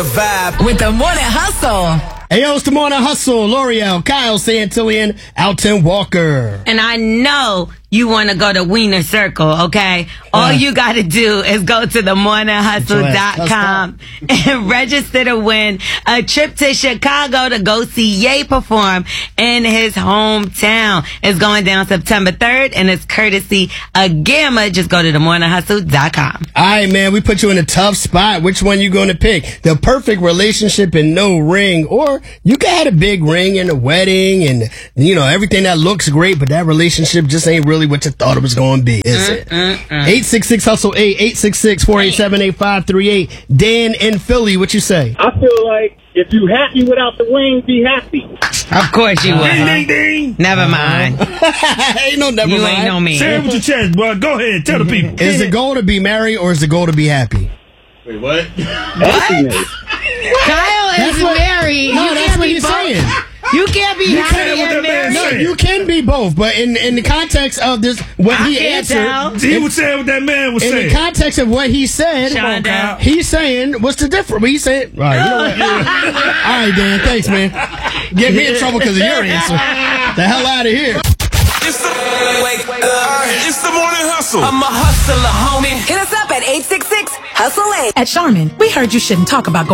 Vibe with the Morning Hustle. Hey, yo, it's the Morning Hustle. L'Oreal, Kyle Santillian, Alton Walker. And I know you want to go to Wiener Circle, okay? All you got to do is go to themorninghustle.com and register to win a trip to Chicago to go see Ye perform in his hometown. It's going down September 3rd, and it's courtesy of Gamma. Just go to themorninghustle.com. All right, man, we put you in a tough spot. Which one you going to pick? The perfect relationship and no ring, or you could have a big ring and a wedding and, you know, everything that looks great, but that relationship just ain't really what you thought it was going to be, is it? 866-HUSTLE-8, 866-487-8538. Dan in Philly, what you say? I feel like if you happy without the ring, be happy. Of course you would. Ding, ding, ding. Never mind. Ain't no never You mind. ain't no me. Say it with your chest, bro. Go ahead. Tell the people. Is the goal to be married or is the goal to be happy? Wait, what? Happiness. Kyle is married. No, You that's can't what be he's both. saying. You can't be can't happy with and that man. married. No, you can be both, but in the context of this, what I he can't answered, tell. He was saying what that man was in saying. the context of what he said, Shonda. he's saying, what's the difference? He's saying, all right, you know what? All right, Dan, thanks, man. Get me in trouble because of your answer. The hell out of here. It's the Morning Hustle. I'm a hustler, homie. Hit us up at 866-HUSTLE-8. At Charmin, we heard you shouldn't talk about